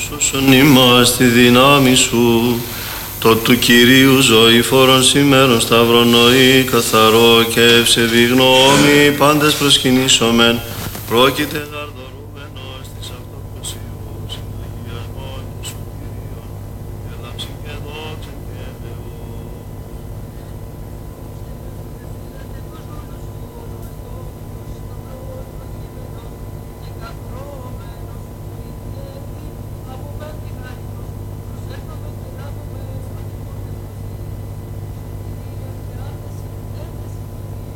Σώσον ημάς τη δύναμη σου, το του Κυρίου ζωή φόρον σήμερον σταυρονοή, καθαρό και ευσεβή γνώμη, πάντες προσκυνήσομεν, πρόκειται